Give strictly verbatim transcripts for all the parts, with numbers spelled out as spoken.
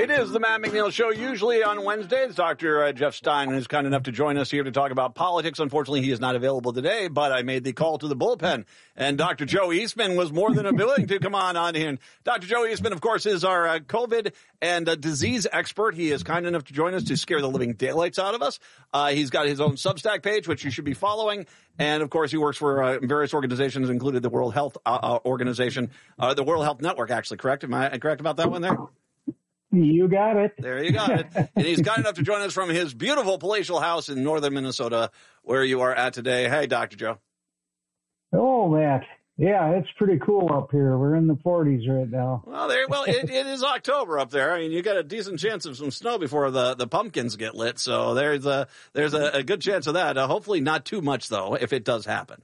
It is the Matt McNeil Show, usually on Wednesdays. Doctor Uh, Jeff Stein is kind enough to join us here to talk about politics. Unfortunately, he is not available today, but I made the call to the bullpen, and Doctor Joe Eastman was more than willing to come on on in. Doctor Joe Eastman, of course, is our uh, COVID and uh, disease expert. He is kind enough to join us to scare the living daylights out of us. Uh, he's got his own Substack page, which you should be following. And, of course, he works for uh, various organizations, including the World Health uh, uh, Organization, uh, the World Health Network, actually, correct? Am I correct about that one there? You got it. There you got it. And he's kind enough to join us from his beautiful palatial house in northern Minnesota, where you are at today. Hey, Doctor Joe. Oh, Matt. Yeah, it's pretty cool up here. We're in the forties right now. Well, there. Well, it, it is October up there. I mean, you got a decent chance of some snow before the, the pumpkins get lit. So there's a there's a, a good chance of that. Uh, hopefully not too much, though, if it does happen.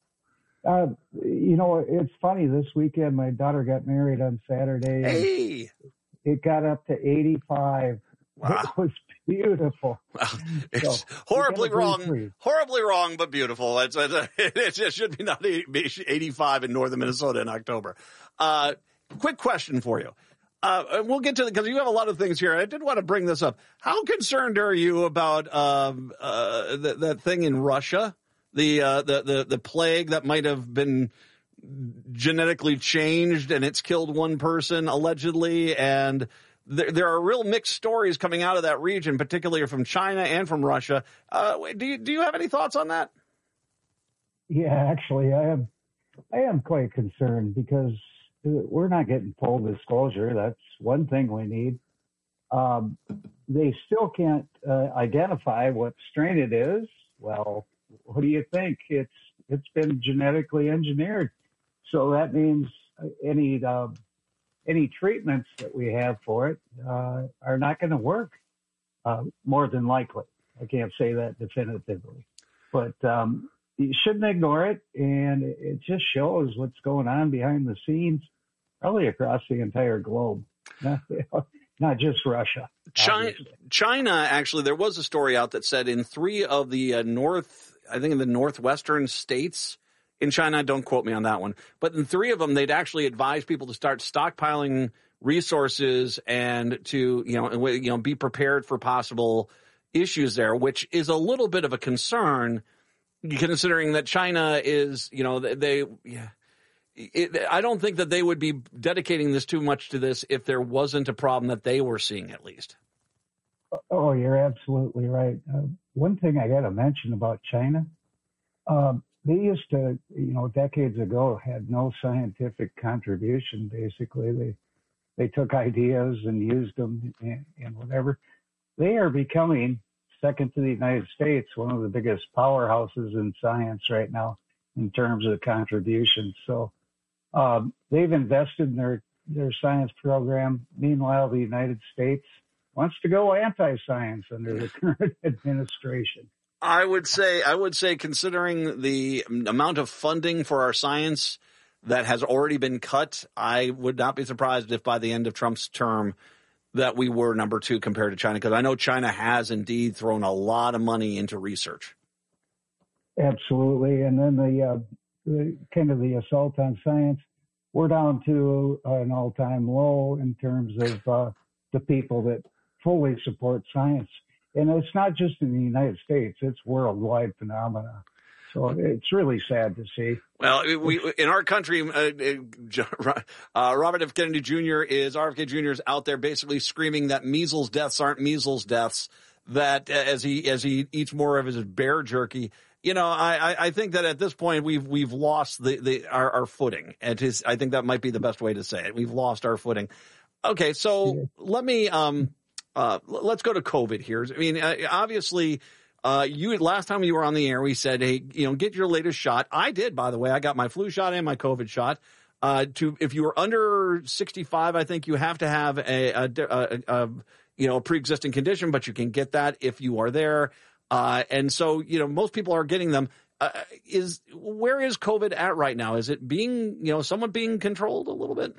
Uh, you know, it's funny. This weekend, my daughter got married on Saturday. Hey. It got up to eighty-five. Wow. It was beautiful. Well, it's so, horribly wrong, free. horribly wrong, but beautiful. It's, it's, it just should be not eighty-five in northern Minnesota in October. Uh, quick question for you. Uh, we'll get to the, because you have a lot of things here. I did want to bring this up. How concerned are you about um, uh, that, that thing in Russia, the, uh, the the the plague that might have been genetically changed and it's killed one person allegedly, and there, there are real mixed stories coming out of that region, particularly from China and from Russia. Uh, do you, do you have any thoughts on that? Yeah, actually, I am. I am quite concerned because we're not getting full disclosure. That's one thing we need. Um, they still can't uh, identify what strain it is. Well, what do you think? It's it's been genetically engineered. So that means any uh, any treatments that we have for it uh, are not going to work, uh, more than likely. I can't say that definitively. But um, you shouldn't ignore it, and it just shows what's going on behind the scenes, probably across the entire globe, not, not just Russia. China, China, actually, there was a story out that said in three of the uh, north, I think in the northwestern states, in China, don't quote me on that one, but in three of them, they'd actually advise people to start stockpiling resources and to, you know, you know, be prepared for possible issues there, which is a little bit of a concern, considering that China is, you know, they, yeah, it, I don't think that they would be dedicating this too much to this if there wasn't a problem that they were seeing, at least. Oh, you're absolutely right. Uh, one thing I got to mention about China, um, they used to, you know, decades ago had no scientific contribution. Basically, they they took ideas and used them and, and whatever. They are becoming, second to the United States, one of the biggest powerhouses in science right now in terms of contributions. So um, they've invested in their their science program. Meanwhile, the United States wants to go anti-science under the current administration. I would say, I would say, considering the amount of funding for our science that has already been cut, I would not be surprised if by the end of Trump's term that we were number two compared to China, because I know China has indeed thrown a lot of money into research. Absolutely. And then the, uh, the kind of the assault on science, we're down to an all-time low in terms of uh, the people that fully support science. And it's not just in the United States, it's worldwide phenomena. So it's really sad to see. Well, we in our country, uh, uh, Robert F. Kennedy Junior is, R F K Junior is out there basically screaming that measles deaths aren't measles deaths, that uh, as he as he eats more of his bear jerky. You know, I, I think that at this point we've we've lost the, the our, our footing. And his, I think that might be the best way to say it. We've lost our footing. Okay, so yeah. let me um uh let's go to COVID here. I mean, uh, obviously, uh you last time you were on the air, we said, hey, you know, get your latest shot. I did, by the way. I got my flu shot and my COVID shot. Uh, to if you are under sixty-five, I think you have to have a, a, a, a you know a pre-existing condition, but you can get that if you are there. Uh, and so, you know, most people are getting them. Uh, is where is COVID at right now? Is it being, you know, somewhat being controlled a little bit?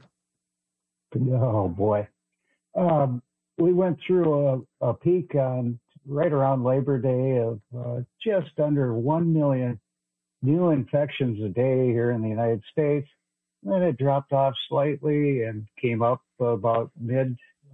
Oh boy, um, we went through a, a peak on right around Labor Day of uh, just under one million new infections a day here in the United States. Then it dropped off slightly and came up about mid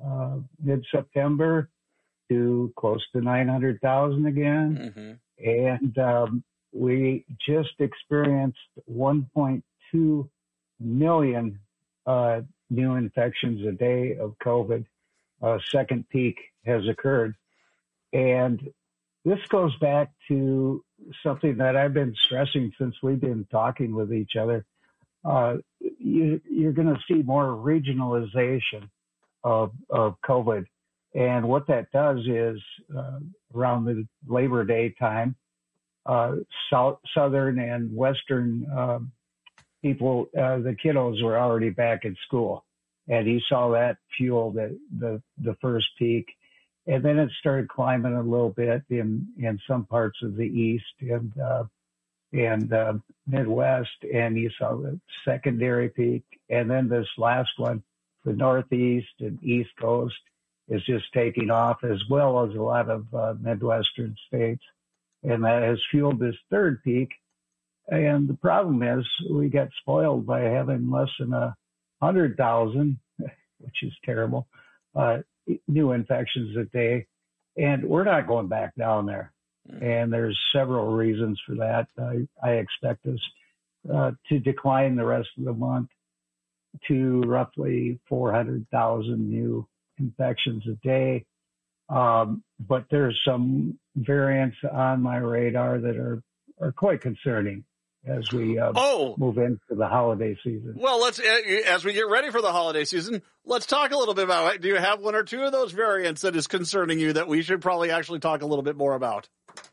uh, mid-September to close to nine hundred thousand again. Mm-hmm. And um, we just experienced one point two million uh, new infections a day of COVID. A second peak has occurred. And this goes back to something that I've been stressing since we've been talking with each other. Uh, you, you're going to see more regionalization of, of COVID. And what that does is uh, around the Labor Day time, uh, south, southern and western uh, people, uh, the kiddos were already back in school. And you saw that fuel the, the, the first peak. And then it started climbing a little bit in, in some parts of the East and, uh, and, uh, Midwest. And you saw the secondary peak. And then this last one, the Northeast and East Coast is just taking off, as well as a lot of, uh, Midwestern states. And that has fueled this third peak. And the problem is we got spoiled by having less than a hundred thousand, which is terrible, uh, new infections a day. And we're not going back down there. And there's several reasons for that. I, I expect us uh, to decline the rest of the month to roughly four hundred thousand new infections a day. Um, but there's some variants on my radar that are, are quite concerning as we uh, oh. move into the holiday season. Well, let's as we get ready for the holiday season, let's talk a little bit about it. Do you have one or two of those variants that is concerning you that we should probably actually talk a little bit more about?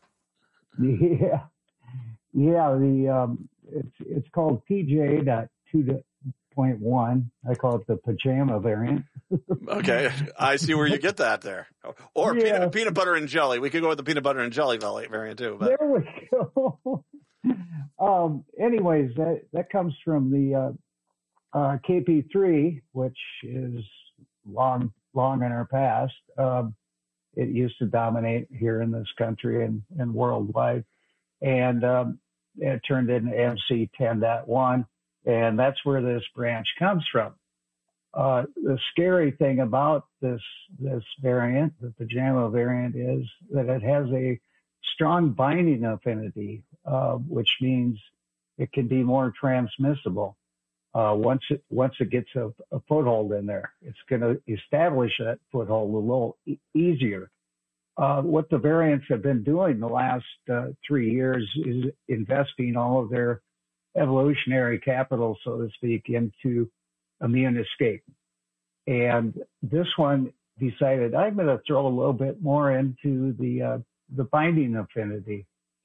Yeah, yeah. The um, it's it's called P J two point one. I call it the pajama variant. Okay, I see where you get that there. Or yeah. peanut, peanut butter and jelly. We could go with the peanut butter and jelly variant too. But. There we go. um, anyways, that that comes from the uh, uh, K P three, which is long long in our past. Um, It used to dominate here in this country and, and worldwide. And um, it turned into M C ten point one, and that's where this branch comes from. Uh, the scary thing about this this variant, the pajama variant, is that it has a strong binding affinity, uh, which means it can be more transmissible. Uh, once it once it gets a, a foothold in there, it's going to establish that foothold a little e- easier. Uh, what the variants have been doing the last uh, three years is investing all of their evolutionary capital, so to speak, into immune escape. And this one decided I'm going to throw a little bit more into the uh, the binding affinity,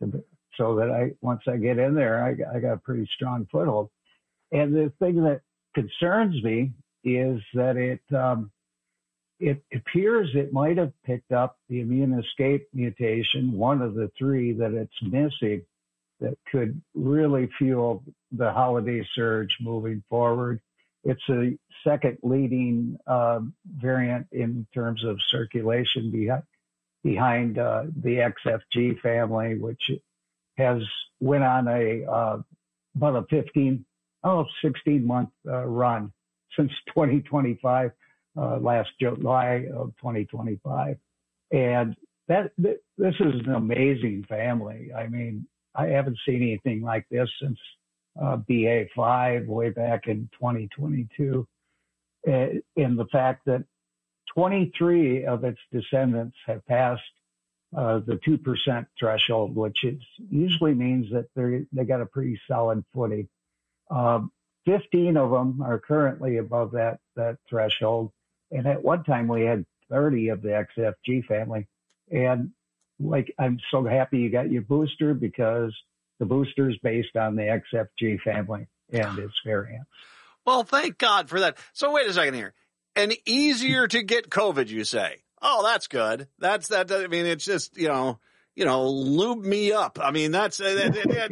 so that I once I get in there, I, I got a pretty strong foothold. And the thing that concerns me is that it um, it appears it might have picked up the immune escape mutation, one of the three that it's missing, that could really fuel the holiday surge moving forward. It's a second leading uh, variant in terms of circulation behind, behind uh, the X F G family, which has went on a uh, about a fifteen, oh, sixteen month uh, run since twenty twenty-five, uh, last July of twenty twenty-five. And that, th- this is an amazing family. I mean, I haven't seen anything like this since uh, B A five way back in twenty twenty-two. Uh, in the fact that twenty-three of its descendants have passed uh, the two percent threshold, which is, usually means that they they got a pretty solid footing. Um, fifteen of them are currently above that, that threshold. And at one time we had thirty of the X F G family. And like, I'm so happy you got your booster, because the booster is based on the X F G family and its variants. Well, thank God for that. So wait a second here. And easier to get COVID, you say? Oh, that's good. That's that. I mean, it's just, you know, you know, lube me up. I mean, that's uh,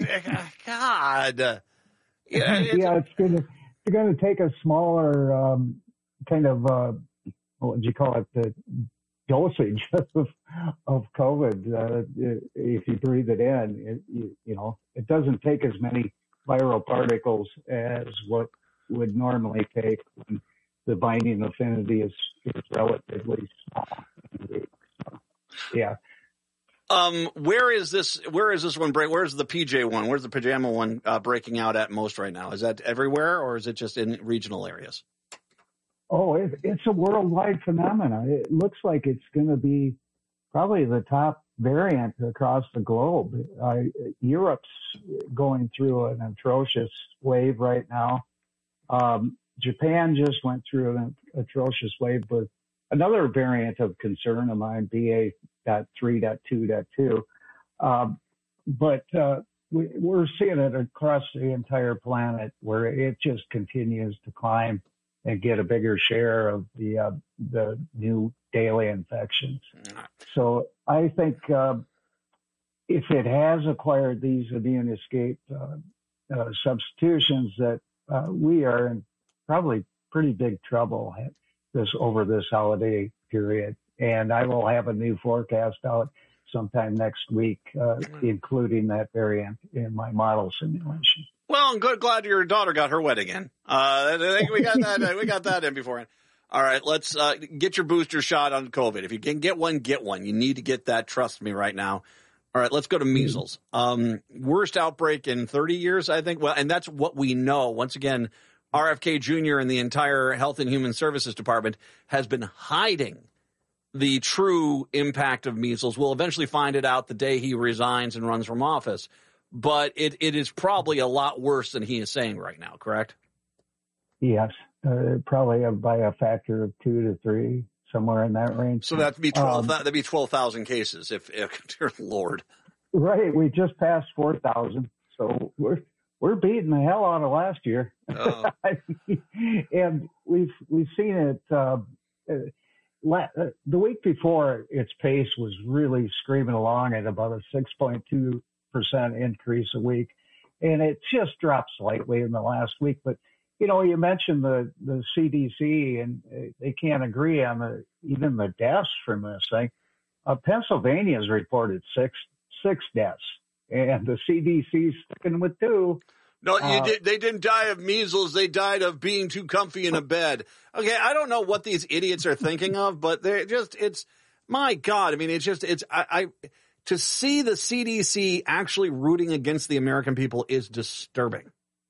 God. Yeah, it's, yeah, it's gonna it's gonna take a smaller um, kind of uh, what would you call it, the dosage of of COVID. Uh, if you breathe it in, it, you, you know, it doesn't take as many viral particles as what would normally take when the binding affinity is, is relatively small. So, yeah. Um, where is this? Where is this one break? Where's the P J one? Where's the pajama one uh, breaking out at most right now? Is that everywhere, or is it just in regional areas? Oh, it, it's a worldwide phenomenon. It looks like it's going to be probably the top variant across the globe. Uh, Europe's going through an atrocious wave right now. Um, Japan just went through an atrocious wave with another variant of concern of mine, B A three point two point two. Um, but uh, we, we're seeing it across the entire planet where it just continues to climb and get a bigger share of the uh, the new daily infections. So I think uh, if it has acquired these immune escape uh, uh, substitutions, that uh, we are in probably pretty big trouble this over this holiday period. And I will have a new forecast out sometime next week, uh, including that variant in my model simulation. Well, I'm good. Glad your daughter got her wedding in. Uh, I think we got that. We got that in beforehand. All right, let's uh, get your booster shot on COVID. If you can get one, get one. You need to get that. Trust me, right now. All right, let's go to measles. Um, worst outbreak in thirty years, I think. Well, and that's what we know. Once again, R F K Junior and the entire Health and Human Services Department has been hiding the true impact of measles. We'll eventually find it out the day he resigns and runs from office. But it, it is probably a lot worse than he is saying right now, correct? Yes, uh, probably by a factor of two to three, somewhere in that range. So that'd be twelve. Um, that'd be twelve thousand cases. If, if, dear Lord, right? We just passed four thousand, so we're we're beating the hell out of last year. Oh. And we've we've seen it. Uh, la- the week before, its pace was really screaming along at about a six point two percent increase a week, and it just dropped slightly in the last week. But you know, you mentioned the the C D C, and they can't agree on the even the deaths from this thing. Uh, Pennsylvania's reported six six deaths, and the C D C's sticking with two. No, you uh, did, they didn't die of measles. They died of being too comfy in a bed. Okay, I don't know what these idiots are thinking of, but they're just, it's, my God. I mean, it's just, it's, I, I to see the C D C actually rooting against the American people is disturbing.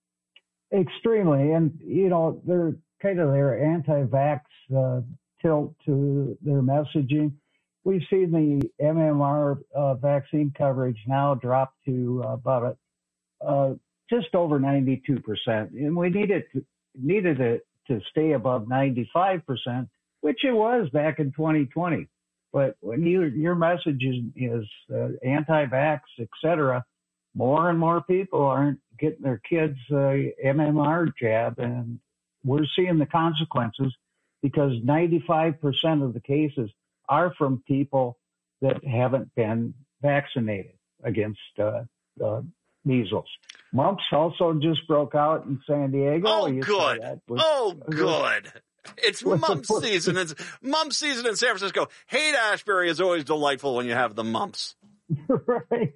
Extremely. And, you know, they're kind of their anti-vax uh, tilt to their messaging. We've seen the M M R uh, vaccine coverage now drop to uh, about a, uh, just over ninety-two percent. And we needed to, needed it to stay above ninety-five percent, which it was back in twenty twenty. But when you, your message is, is uh, anti-vax, et cetera, more and more people aren't getting their kids uh, M M R jab, and we're seeing the consequences because ninety-five percent of the cases are from people that haven't been vaccinated against uh, uh, measles. Mumps also just broke out in San Diego. Oh, You good. Was, oh, was, good. It's mumps season. It's mumps season in San Francisco. Haight-Ashbury is always delightful when you have the mumps. Right.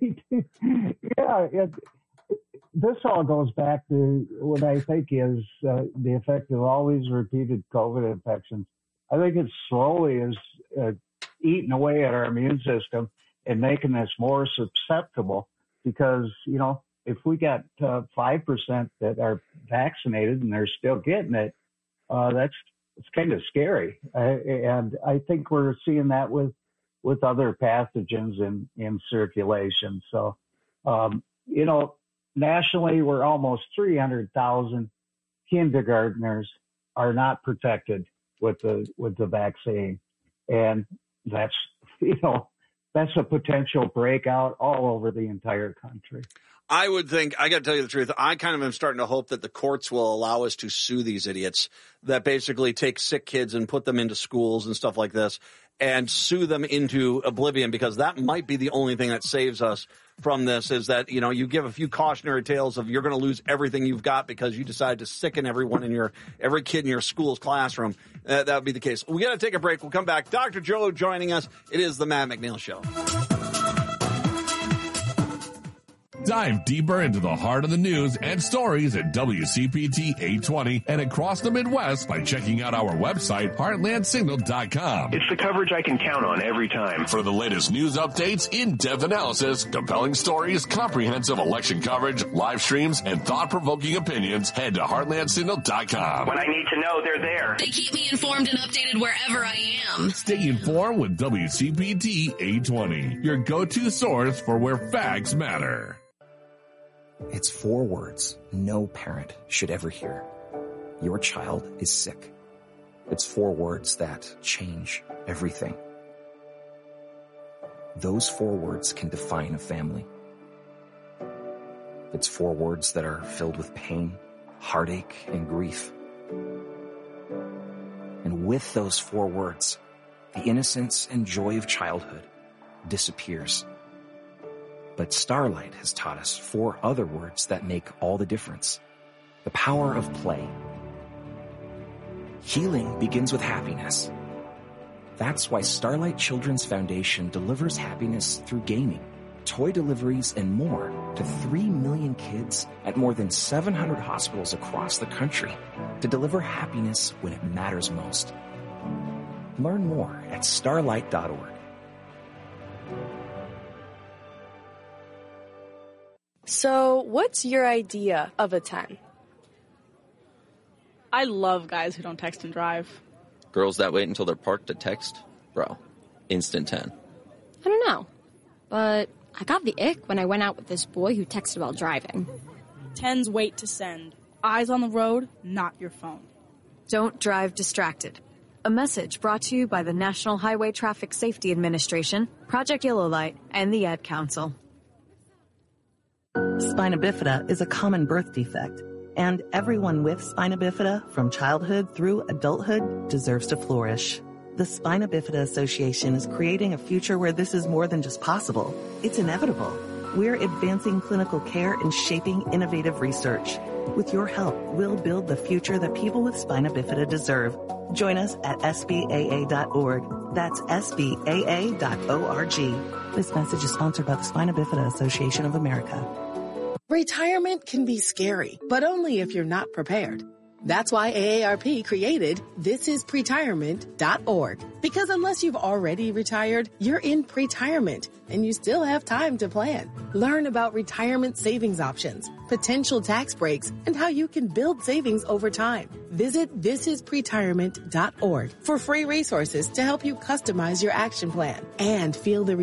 Yeah. It, this all goes back to what I think is uh, the effect of all these repeated COVID infections. I think it slowly is uh, eating away at our immune system and making us more susceptible because, you know, if we got uh, five percent that are vaccinated and they're still getting it, uh, that's it's kind of scary. Uh, and I think we're seeing that with with other pathogens in, in circulation. So, um, you know, nationally, we're almost three hundred thousand kindergartners are not protected with the with the vaccine. And that's, you know, that's a potential breakout all over the entire country. I would think, I got to tell you the truth, I kind of am starting to hope that the courts will allow us to sue these idiots that basically take sick kids and put them into schools and stuff like this and sue them into oblivion, because that might be the only thing that saves us from this, is that, you know, you give a few cautionary tales of you're going to lose everything you've got because you decide to sicken everyone in your, every kid in your school's classroom. Uh, that would be the case. We got to take a break. We'll come back. Doctor Joe joining us. It is the Matt McNeil Show. Dive deeper into the heart of the news and stories at W C P T eight twenty and across the Midwest by checking out our website, heartland signal dot com. It's the coverage I can count on every time. For the latest news updates, in-depth analysis, compelling stories, comprehensive election coverage, live streams, and thought-provoking opinions, head to heartland signal dot com. When I need to know, they're there. They keep me informed and updated wherever I am. Stay informed with W C P T eight twenty, your go-to source for where facts matter. It's four words no parent should ever hear. Your child is sick. It's four words that change everything. Those four words can define a family. It's four words that are filled with pain, heartache, and grief. And with those four words, the innocence and joy of childhood disappears. But Starlight has taught us four other words that make all the difference. The power of play. Healing begins with happiness. That's why Starlight Children's Foundation delivers happiness through gaming, toy deliveries, and more to three million kids at more than seven hundred hospitals across the country to deliver happiness when it matters most. Learn more at starlight dot org. So, what's your idea of a ten? I love guys who don't text and drive. Girls that wait until they're parked to text? Bro, instant ten. I don't know, but I got the ick when I went out with this boy who texted while driving. Tens wait to send. Eyes on the road, not your phone. Don't drive distracted. A message brought to you by the National Highway Traffic Safety Administration, Project Yellow Light, and the Ad Council. Spina bifida is a common birth defect, and everyone with spina bifida from childhood through adulthood deserves to flourish. The Spina Bifida Association is creating a future where this is more than just possible. It's inevitable. We're advancing clinical care and shaping innovative research. With your help, we'll build the future that people with spina bifida deserve. Join us at S B A A dot org. That's S B A A dot org. This message is sponsored by the Spina Bifida Association of America. Retirement can be scary, but only if you're not prepared. That's why A A R P created this is pretirement dot org. Because unless you've already retired, you're in pretirement, and you still have time to plan. Learn about retirement savings options, potential tax breaks, and how you can build savings over time. Visit this is pretirement dot org for free resources to help you customize your action plan and feel the